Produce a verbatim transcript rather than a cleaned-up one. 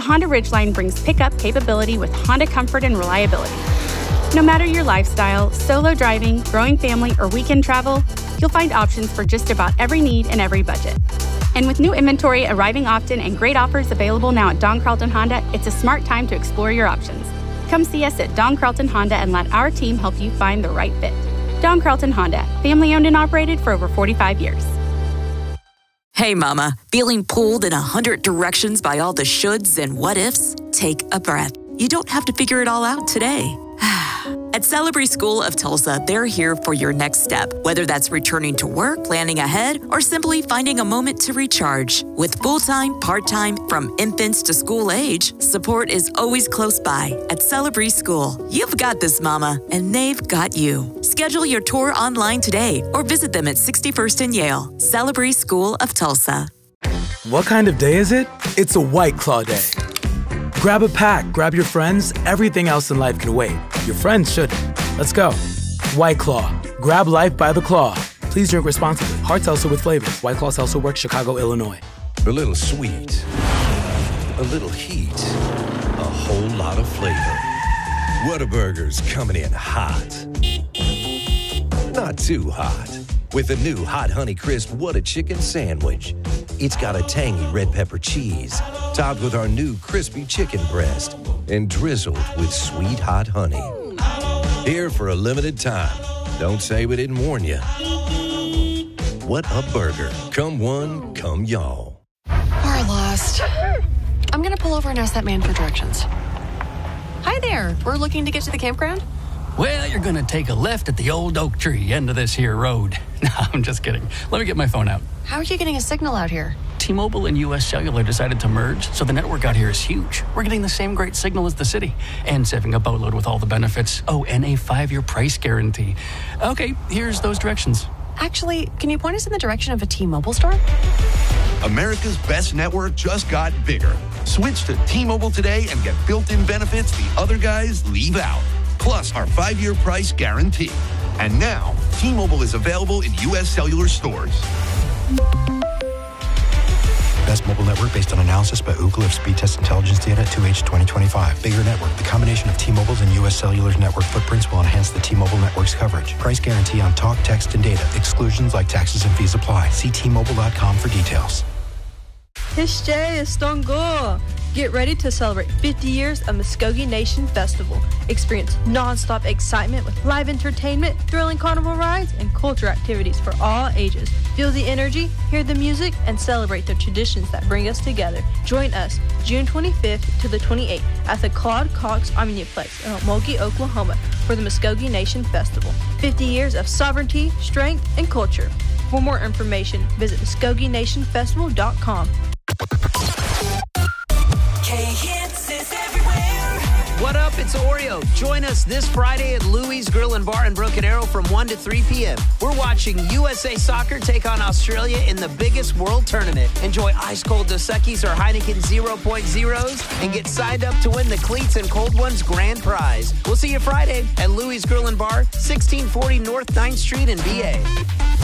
Honda Ridgeline brings pickup capability with Honda comfort and reliability. No matter your lifestyle, solo driving, growing family, or weekend travel, you'll find options for just about every need and every budget. And with new inventory arriving often and great offers available now at Don Carlton Honda, it's a smart time to explore your options. Come see us at Don Carlton Honda and let our team help you find the right fit. Don Carlton Honda, family owned and operated for over forty-five years. Hey, mama, feeling pulled in a hundred directions by all the shoulds and what ifs? Take a breath. You don't have to figure it all out today. At Celebrate School of Tulsa, they're here for your next step, whether that's returning to work, planning ahead, or simply finding a moment to recharge. With full-time, part-time, from infants to school age, support is always close by at Celebrate School. You've got this, mama, and they've got you. Schedule your tour online today or visit them at sixty-first and Yale. Celebrate School of Tulsa. What kind of day is it? It's a White Claw day. Grab a pack, grab your friends, everything else in life can wait. Your friends shouldn't. Let's go. White Claw. Grab life by the claw. Please drink responsibly. Hard seltzer with flavors. White Claw Seltzer Works, Chicago, Illinois. A little sweet. A little heat. A whole lot of flavor. Whataburger's coming in hot. Not too hot. With the new Hot Honey Crisp What a Chicken Sandwich. It's got a tangy red pepper cheese, topped with our new crispy chicken breast, and drizzled with sweet hot honey. Here for a limited time. Don't say we didn't warn you. What a burger. Come one, come y'all. We're lost. I'm going to pull over and ask that man for directions. Hi there. We're looking to get to the campground. Well, you're going to take a left at the old oak tree end of this here road. No, I'm just kidding. Let me get my phone out. How are you getting a signal out here? T-Mobile and U S Cellular decided to merge, so the network out here is huge. We're getting the same great signal as the city and saving a boatload with all the benefits. Oh, and a five-year price guarantee. Okay, here's those directions. Actually, can you point us in the direction of a T-Mobile store? America's best network just got bigger. Switch to T-Mobile today and get built-in benefits the other guys leave out. Plus our five-year price guarantee. And now, T-Mobile is available in U S Cellular stores. Best mobile network based on analysis by Ookla of speed test intelligence data at two H twenty twenty-five. Bigger network. The combination of T-Mobile's and U S Cellular's network footprints will enhance the T-Mobile network's coverage. Price guarantee on talk, text, and data. Exclusions like taxes and fees apply. See T Mobile dot com for details. Hishjay Istongo! Get ready to celebrate fifty years of Muskogee Nation Festival. Experience non-stop excitement with live entertainment, thrilling carnival rides, and culture activities for all ages. Feel the energy, hear the music, and celebrate the traditions that bring us together. Join us June twenty-fifth to the twenty-eighth at the Claude Cox Omniplex in Okmulgee, Oklahoma for the Muskogee Nation Festival. fifty years of sovereignty, strength, and culture. For more information, visit Muskogee Nation Festival dot com. K-Hits is everywhere. What up? It's Oreo. Join us this Friday at Louie's Grill and Bar in Broken Arrow from one to three p.m. We're watching U S A Soccer take on Australia in the biggest world tournament. Enjoy ice-cold Dos Equis or Heineken zero point zeros and get signed up to win the Cleats and Cold Ones grand prize. We'll see you Friday at Louie's Grill and Bar, sixteen forty North ninth Street in B A.